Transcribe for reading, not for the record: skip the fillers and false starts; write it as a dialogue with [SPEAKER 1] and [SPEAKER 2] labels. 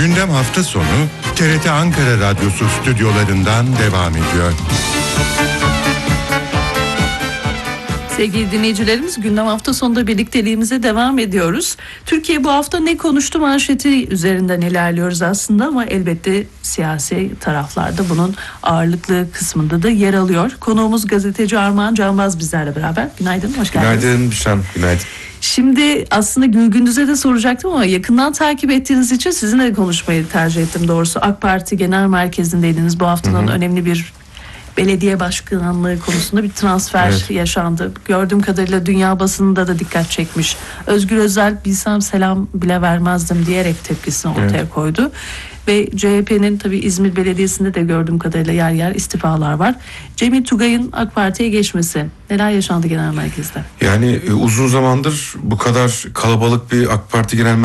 [SPEAKER 1] Gündem hafta sonu TRT Ankara Radyosu stüdyolarından devam ediyor.
[SPEAKER 2] Sevgili dinleyicilerimiz, gündem hafta sonunda birlikteliğimize devam ediyoruz. Türkiye bu hafta ne konuştu manşeti üzerinden ilerliyoruz aslında ama elbette siyasi taraflarda bunun ağırlıklı kısmında da yer alıyor. Konuğumuz gazeteci Armağan Canbaz bizlerle beraber. Günaydın, hoş geldiniz.
[SPEAKER 3] Günaydın Büşrem, günaydın.
[SPEAKER 2] Şimdi aslında Gülgündüz'e de soracaktım ama yakından takip ettiğiniz için sizinle de konuşmayı tercih ettim doğrusu. AK Parti Genel Merkezi'ndeydiniz. Bu haftanın önemli bir belediye başkanlığı konusunda bir transfer yaşandı. Gördüğüm kadarıyla dünya basınında da dikkat çekmiş. Özgür Özel bilsem selam bile vermezdim diyerek tepkisini ortaya koydu. Ve CHP'nin tabii İzmir Belediyesi'nde de gördüğüm kadarıyla yer yer istifalar var. Cemil Tugay'ın AK Parti'ye geçmesi. Neler yaşandı genel merkezde?
[SPEAKER 3] Yani uzun zamandır bu kadar kalabalık bir AK Parti Genel